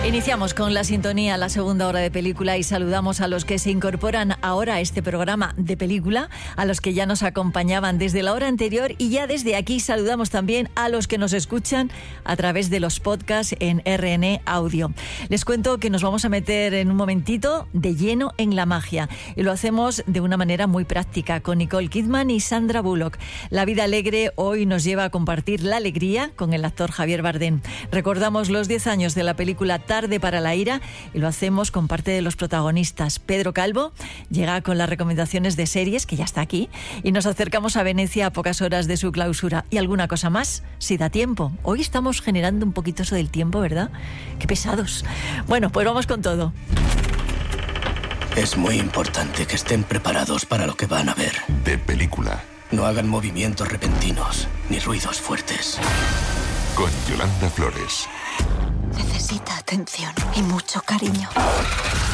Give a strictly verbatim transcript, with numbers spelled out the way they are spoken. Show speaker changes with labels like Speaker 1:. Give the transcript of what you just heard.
Speaker 1: Iniciamos con la sintonía la segunda hora de película y saludamos a los que se incorporan ahora a este programa de película, a los que ya nos acompañaban desde la hora anterior y ya desde aquí saludamos también a los que nos escuchan a través de los podcasts en R N E Audio. Les cuento que nos vamos a meter en un momentito de lleno en la magia y lo hacemos de una manera muy práctica con Nicole Kidman y Sandra Bullock. La vida alegre hoy nos lleva a compartir la alegría con el actor Javier Bardem. Recordamos los diez años de la película Tarde para la ira y lo hacemos con parte de los protagonistas. Pedro Calvo llega con las recomendaciones de series, que ya está aquí, y nos acercamos a Venecia a pocas horas de su clausura. ¿Y alguna cosa más? Si da tiempo. Hoy estamos generando un poquito eso del tiempo, ¿verdad? ¡Qué pesados! Bueno, pues vamos con todo.
Speaker 2: Es muy importante que estén preparados para lo que van a ver.
Speaker 3: De película.
Speaker 2: No hagan movimientos repentinos ni ruidos fuertes.
Speaker 3: Con Yolanda Flores.
Speaker 4: Necesita atención y mucho cariño.